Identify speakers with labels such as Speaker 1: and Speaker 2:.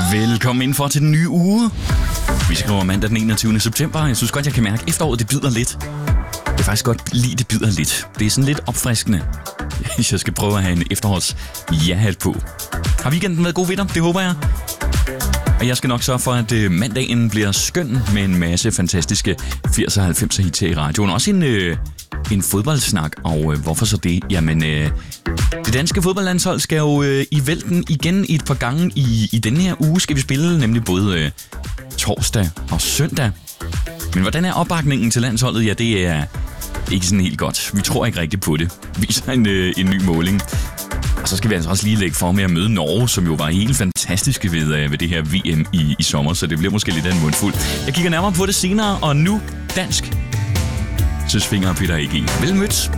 Speaker 1: Velkommen indenfor til den nye uge. Vi skriver mandag den 21. september. Jeg synes godt, jeg kan mærke, at efteråret det bider lidt. Jeg kan faktisk godt lide, det bider lidt. Det er sådan lidt opfriskende, hvis jeg skal prøve at have en efterårs ja-hat på. Har weekenden været god ved dig? Det håber jeg. Og jeg skal nok sørge for, at mandagen bliver skøn med en masse fantastiske 80'er og 90'er hits her i radioen. Også en fodboldsnak, og hvorfor så det? Jamen, det danske fodboldlandshold skal jo i vælten igen et par gange i denne her uge. Skal vi spille nemlig både torsdag og søndag. Men hvordan er opbakningen til landsholdet? Ja, det er ikke sådan helt godt. Vi tror ikke rigtigt på det, viser en ny måling. Og så skal vi altså også lige lægge for med at møde Norge, som jo var helt fantastiske ved det her VM i sommer, så det bliver måske lidt af en mundfuld. Jeg kigger nærmere på det senere, og nu dansk. Søsfinger og Peter A.G. Vel mødt.